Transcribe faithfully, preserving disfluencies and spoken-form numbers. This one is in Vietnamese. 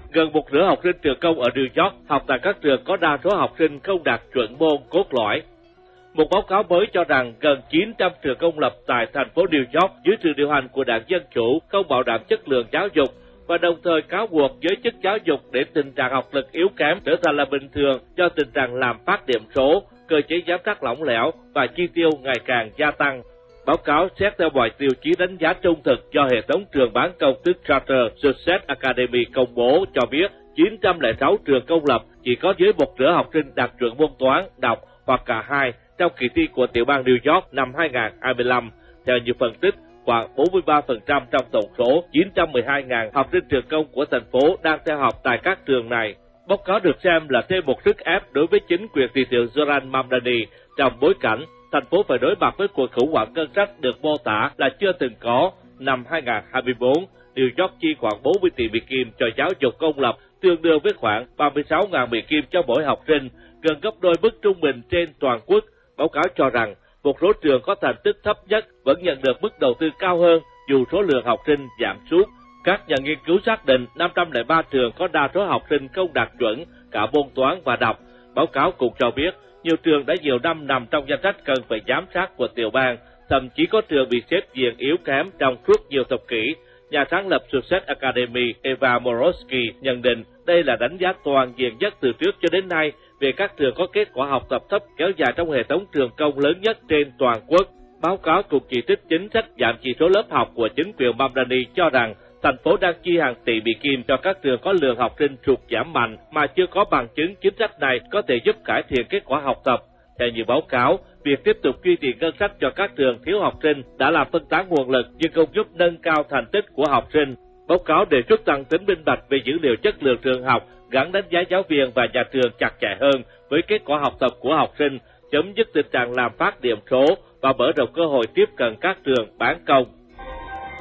gần một nửa học sinh trường công ở New York học tại các trường có đa số học sinh không đạt chuẩn môn cốt lõi. Một báo cáo mới cho rằng gần chín trăm trường công lập tại thành phố New York dưới sự điều hành của Đảng Dân Chủ không bảo đảm chất lượng giáo dục và đồng thời cáo buộc giới chức giáo dục để tình trạng học lực yếu kém trở thành là bình thường do tình trạng làm phát điểm số, cơ chế giám sát lỏng lẻo và chi tiêu ngày càng gia tăng. Báo cáo xét theo mọi tiêu chí đánh giá trung thực do hệ thống trường bán công tức Charter Success Academy công bố cho biết chín trăm lẻ sáu trường công lập chỉ có dưới một nửa học sinh đạt chuẩn môn toán, đọc hoặc cả hai trong kỳ thi của tiểu bang New York năm hai nghìn không trăm hai mươi lăm. Theo như phân tích, khoảng bốn mươi ba phần trăm trong tổng số chín trăm mười hai nghìn học sinh trường công của thành phố đang theo học tại các trường này. Báo cáo được xem là thêm một sức ép đối với chính quyền thị trưởng Zoran Mamdani trong bối cảnh thành phố phải đối mặt với cuộc khủng hoảng ngân sách được mô tả là chưa từng có. Năm hai nghìn không trăm hai mươi tư, New York chi khoảng bốn mươi tỷ Mỹ Kim cho giáo dục công lập, tương đương với khoảng ba mươi sáu nghìn Mỹ Kim cho mỗi học sinh, gần gấp đôi mức trung bình trên toàn quốc. Báo cáo cho rằng một số trường có thành tích thấp nhất vẫn nhận được mức đầu tư cao hơn dù số lượng học sinh giảm sút. Các nhà nghiên cứu xác định năm trăm lẻ ba trường có đa số học sinh không đạt chuẩn cả môn toán và đọc. Báo cáo cũng cho biết nhiều trường đã nhiều năm nằm trong danh sách cần phải giám sát của tiểu bang, thậm chí có trường bị xếp diện yếu kém trong suốt nhiều thập kỷ. Nhà sáng lập Success Academy Eva Morosky nhận định đây là đánh giá toàn diện nhất từ trước cho đến nay về các trường có kết quả học tập thấp kéo dài trong hệ thống trường công lớn nhất trên toàn quốc. Báo cáo cũng chỉ trích chính sách giảm chỉ số lớp học của chính quyền Mamdani cho rằng thành phố đang chi hàng tỷ Mỹ Kim cho các trường có lượng học sinh sụt giảm mạnh mà chưa có bằng chứng chính sách này có thể giúp cải thiện kết quả học tập. Theo như báo cáo, việc tiếp tục duy trì ngân sách cho các trường thiếu học sinh đã làm phân tán nguồn lực nhưng không giúp nâng cao thành tích của học sinh. Báo cáo đề xuất tăng tính minh bạch về dữ liệu chất lượng trường học, gắn đánh giá giáo viên và nhà trường chặt chẽ hơn với kết quả học tập của học sinh, chấm dứt tình trạng làm phát điểm số và mở rộng cơ hội tiếp cận các trường bán công.